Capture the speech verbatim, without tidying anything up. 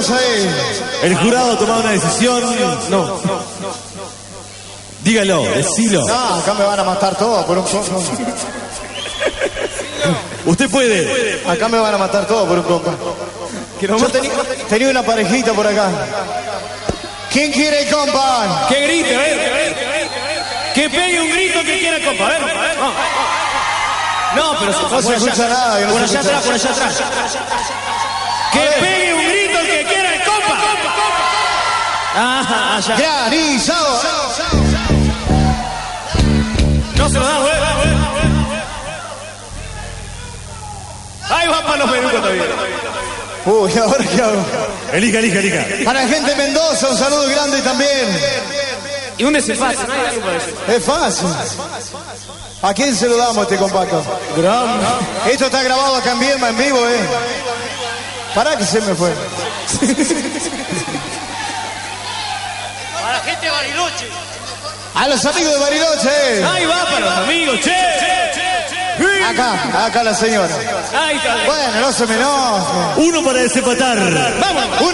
tenemos ahí. El jurado ha tomado una decisión. No. Dígalo, decilo. No, acá me van a matar todos por un poco. Usted puede. Acá me van a matar todos por un compa. Yo tenía, tenía una parejita por acá. ¿Quién quiere compa? Que grite, a ver. Que pegue un grito que quiera compa, a ver. No, pero No se escucha nada. que no por se allá escucha. atrás, por allá atrás. Que pegue un grito el que quiera el compa. Ajá, allá. Granizado. No se lo da, güey. Ahí va para los menucos todavía. Uy, ¿ahora qué hago? Elija, elija, elija. Para la gente de Mendoza, un saludo grande también. Y un desenfase, ¿no? Hay algo para decir. Es fácil. ¿A quién se lo damos este compacto? Esto está grabado acá en Viedma, en vivo, ¿eh? Pará que se me fue. Para la gente de Bariloche. A los amigos de Bariloche. Ahí va para los amigos, che. Acá, acá la señora. Ahí está. Bueno, no se me enoje. Uno para desempatar. Vamos.